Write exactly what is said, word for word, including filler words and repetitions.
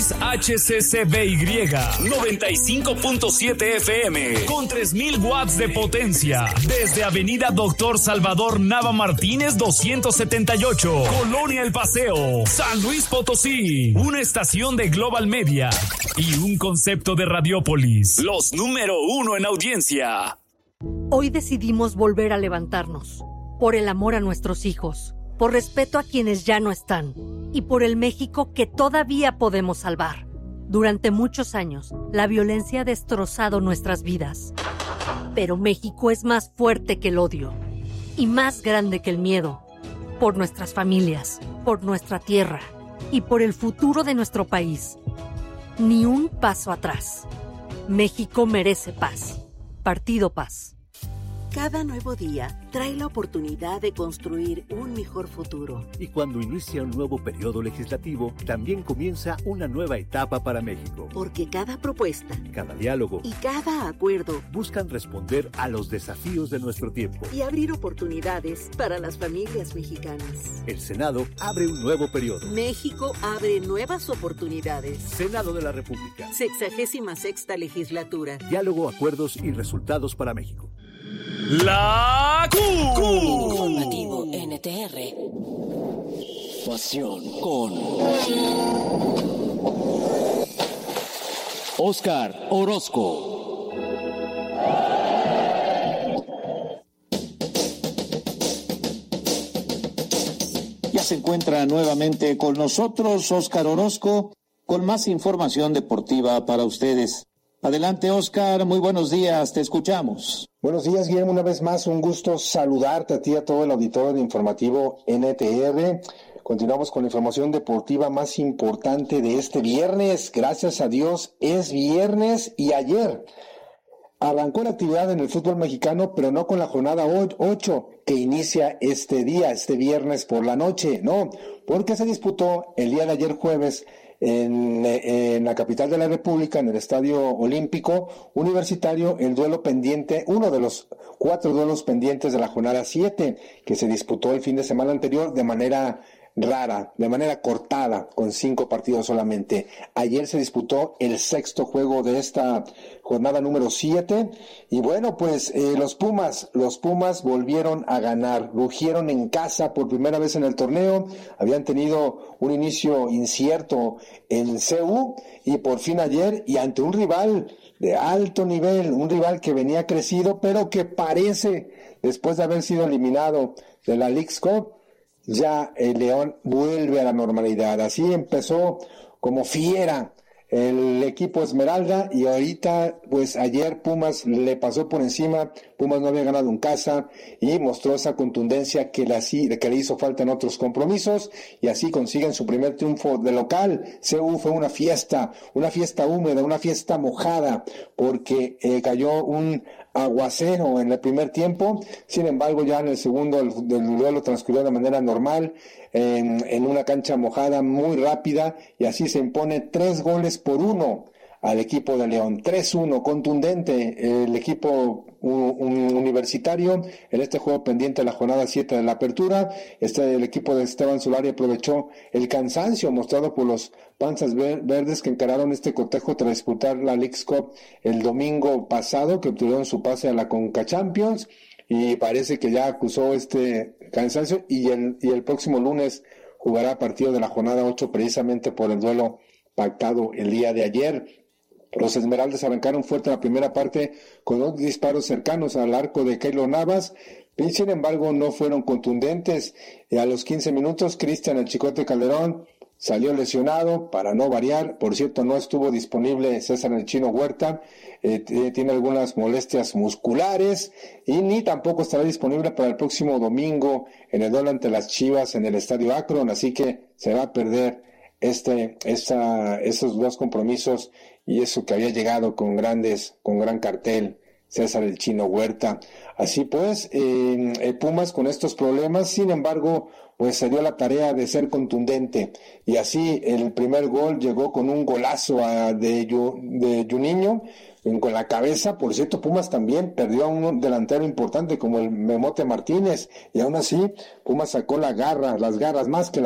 Luis H C C B Y noventa y cinco punto siete F M con tres mil watts de potencia desde Avenida Doctor Salvador Nava Martínez doscientos setenta y ocho, Colonia El Paseo, San Luis Potosí. Una estación de Global Media y un concepto de Radiópolis. Los número uno en audiencia. Hoy decidimos volver a levantarnos, por el amor a nuestros hijos, por respeto a quienes ya no están y por el México que todavía podemos salvar. Durante muchos años, la violencia ha destrozado nuestras vidas. Pero México es más fuerte que el odio y más grande que el miedo. Por nuestras familias, por nuestra tierra y por el futuro de nuestro país. Ni un paso atrás. México merece paz. Partido Paz. Cada nuevo día trae la oportunidad de construir un mejor futuro. Y cuando inicia un nuevo periodo legislativo, también comienza una nueva etapa para México. Porque cada propuesta, cada diálogo y cada acuerdo buscan responder a los desafíos de nuestro tiempo y abrir oportunidades para las familias mexicanas. El Senado abre un nuevo periodo. México abre nuevas oportunidades. Senado de la República. Sexagésima sexta legislatura. Diálogo, acuerdos y resultados para México. La Q. Informativo N T R. Pasión con Óscar Orozco. Ya se encuentra nuevamente con nosotros Óscar Orozco con más información deportiva para ustedes. Adelante, Óscar, muy buenos días, te escuchamos. Buenos días, Guillermo, una vez más, un gusto saludarte a ti y a todo el auditorio de Informativo N T R. Continuamos con la información deportiva más importante de este viernes. Gracias a Dios, es viernes y ayer arrancó la actividad en el fútbol mexicano, pero no con la jornada ocho que inicia este día, este viernes por la noche, no, porque se disputó el día de ayer jueves En, en la capital de la República, en el Estadio Olímpico Universitario, el duelo pendiente, uno de los cuatro duelos pendientes de la jornada siete, que se disputó el fin de semana anterior de manera rara, de manera cortada, con cinco partidos solamente. Ayer se disputó el sexto juego de esta jornada número siete, y bueno, pues eh, los Pumas, los Pumas volvieron a ganar, rugieron en casa por primera vez en el torneo, habían tenido un inicio incierto en C U, y por fin ayer, y ante un rival de alto nivel, un rival que venía crecido, pero que parece, después de haber sido eliminado de la Leagues Cup, ya el León vuelve a la normalidad. Así empezó como fiera el equipo Esmeralda, y ahorita, pues ayer Pumas le pasó por encima. Pumas no había ganado en casa y mostró esa contundencia que le, que le hizo falta en otros compromisos, y así consiguen su primer triunfo de local. C U fue una fiesta, una fiesta húmeda, una fiesta mojada, porque eh, cayó un aguacero en el primer tiempo. Sin embargo, ya en el segundo el, el duelo transcurrió de manera normal, en, en una cancha mojada muy rápida, y así se impone tres goles por uno al equipo de León. tres uno, contundente el equipo un, un universitario en este juego pendiente de la jornada siete de la apertura. Este, el equipo de Esteban Solari aprovechó el cansancio mostrado por los Panzas Verdes, que encararon este cotejo tras disputar la Leagues Cup el domingo pasado, que obtuvieron su pase a la Conca Champions, y parece que ya acusó este cansancio, y el, y el próximo lunes jugará partido de la jornada ocho, precisamente por el duelo pactado el día de ayer. Los Esmeraldas arrancaron fuerte en la primera parte con dos disparos cercanos al arco de Keylor Navas, y sin embargo no fueron contundentes. Y a los quince minutos, Cristian El Chicote Calderón salió lesionado, para no variar. Por cierto, no estuvo disponible César El Chino Huerta, eh, tiene algunas molestias musculares, y ni tampoco estará disponible para el próximo domingo en el duelo ante las Chivas en el Estadio Akron, así que se va a perder este, esta, esos dos compromisos, y eso que había llegado con grandes, con gran cartel, César El Chino Huerta. Así pues, eh, eh, Pumas con estos problemas, sin embargo, pues se dio la tarea de ser contundente, y así el primer gol llegó con un golazo a, de, de Juninho, con la cabeza. Por cierto, Pumas también perdió a un delantero importante como el Memote Martínez, y aún así Pumas sacó la garra, las garras más que la